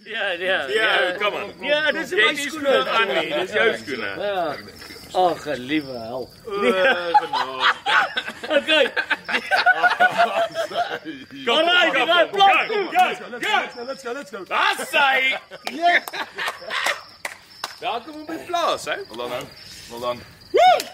Ja, kom aan. Ja, dis Jy my het nie skoene. skoene aan nie, dis jou skoene. Ja. Ag, liewe hel. Genade. Okay. Kom Alright, on, right, plot. Let's go. Daar sy. Yes. Welkom op die plaas, hè? Hold on.